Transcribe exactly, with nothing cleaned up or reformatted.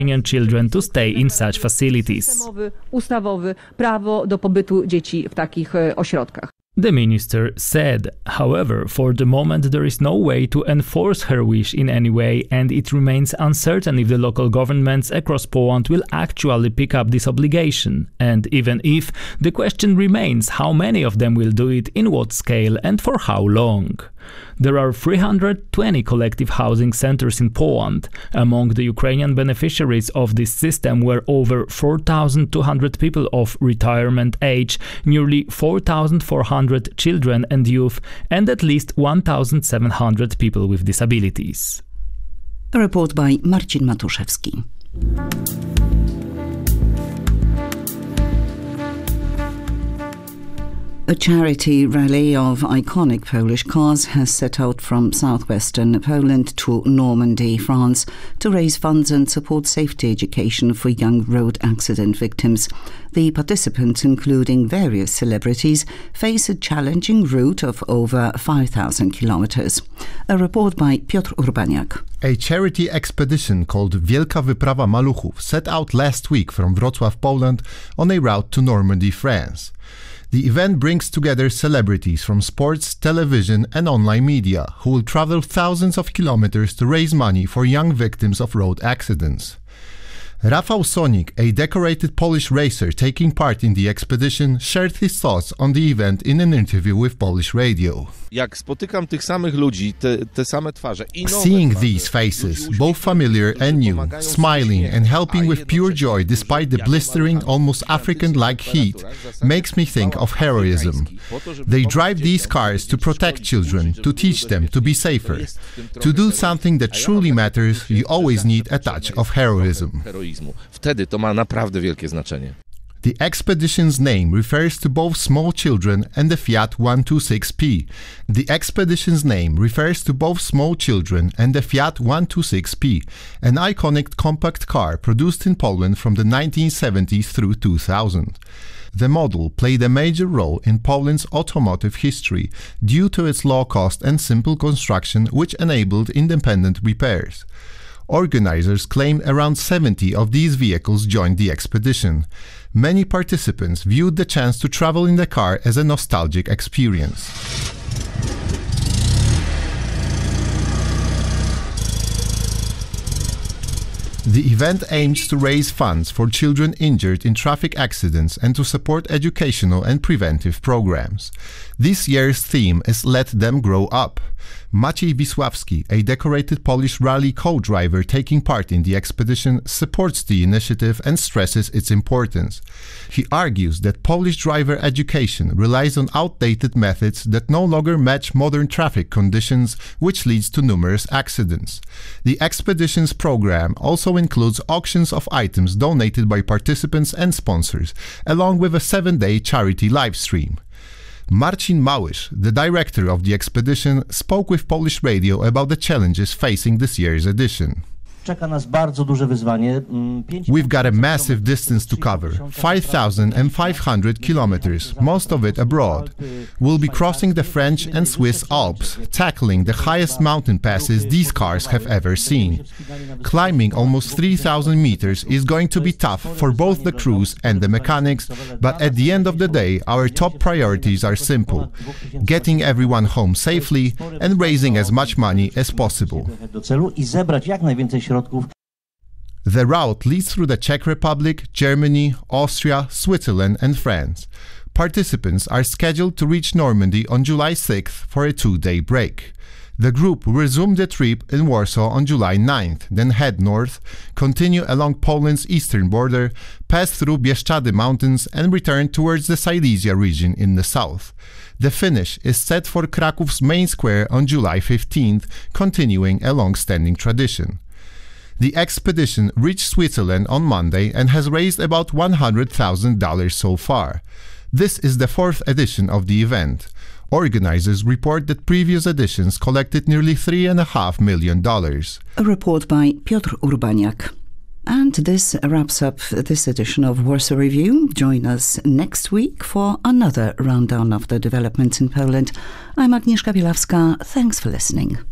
Ukrainian children to stay in such facilities. Ustawowy prawo do pobytu dzieci w takich ośrodkach. The minister said, however, for the moment there is no way to enforce her wish in any way, and it remains uncertain if the local governments across Poland will actually pick up this obligation. And even if, the question remains how many of them will do it, in what scale and for how long. There are three hundred twenty collective housing centers in Poland. Among the Ukrainian beneficiaries of this system were over four thousand two hundred people of retirement age, nearly four thousand four hundred children and youth, and at least one thousand seven hundred people with disabilities. A report by Marcin Matuszewski. A charity rally of iconic Polish cars has set out from southwestern Poland to Normandy, France, to raise funds and support safety education for young road accident victims. The participants, including various celebrities, face a challenging route of over five thousand kilometers. A report by Piotr Urbaniak. A charity expedition called Wielka Wyprawa Maluchów set out last week from Wrocław, Poland, on a route to Normandy, France. The event brings together celebrities from sports, television and online media who will travel thousands of kilometers to raise money for young victims of road accidents. Rafał Sonik, a decorated Polish racer taking part in the expedition, shared his thoughts on the event in an interview with Polish radio. Jak spotykam tych samych ludzi, te, te same twarze i nowe Seeing twarze, these faces, both familiar and new, smiling and helping with pure joy despite the blistering, almost African-like heat, makes me think of heroism. They drive these cars to protect children, to teach them to be safer. To do something that truly matters, you always need a touch of heroism. Wtedy to ma naprawdę wielkie znaczenie. The expedition's name refers to both small children and the Fiat one twenty-six P. The expedition's name refers to both small children and the Fiat one twenty-six P, an iconic compact car produced in Poland from the nineteen seventies through two thousand. The model played a major role in Poland's automotive history due to its low cost and simple construction, which enabled independent repairs. Organizers claimed around seventy of these vehicles joined the expedition. Many participants viewed the chance to travel in the car as a nostalgic experience. The event aims to raise funds for children injured in traffic accidents and to support educational and preventive programs. This year's theme is Let Them Grow Up. Maciej Wisławski, a decorated Polish rally co-driver taking part in the expedition, supports the initiative and stresses its importance. He argues that Polish driver education relies on outdated methods that no longer match modern traffic conditions, which leads to numerous accidents. The expedition's program also includes auctions of items donated by participants and sponsors, along with a seven-day charity live stream. Marcin Małysz, the director of the expedition, spoke with Polish radio about the challenges facing this year's edition. We've got a massive distance to cover, five thousand five hundred kilometers, most of it abroad. We'll be crossing the French and Swiss Alps, tackling the highest mountain passes these cars have ever seen. Climbing almost three thousand meters is going to be tough for both the crews and the mechanics, but at the end of the day, our top priorities are simple: getting everyone home safely and raising as much money as possible. The route leads through the Czech Republic, Germany, Austria, Switzerland and France. Participants are scheduled to reach Normandy on July sixth for a two-day break. The group will resume the trip in Warsaw on July ninth, then head north, continue along Poland's eastern border, pass through Bieszczady Mountains and return towards the Silesia region in the south. The finish is set for Krakow's main square on July fifteenth, continuing a long-standing tradition. The expedition reached Switzerland on Monday and has raised about one hundred thousand dollars so far. This is the fourth edition of the event. Organizers report that previous editions collected nearly three and a half million dollars. A report by Piotr Urbaniak. And this wraps up this edition of Warsaw Review. Join us next week for another rundown of the developments in Poland. I'm Agnieszka Bielawska. Thanks for listening.